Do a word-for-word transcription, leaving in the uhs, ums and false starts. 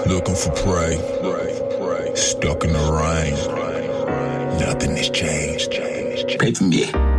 looking for prey, stuck in the rain. Nothing has changed. Paper me.